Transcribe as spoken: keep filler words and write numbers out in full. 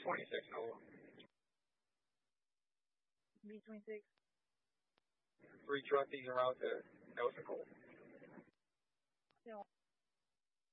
twenty-six, Nova. B twenty-six. Three truckies en route to El Socorro.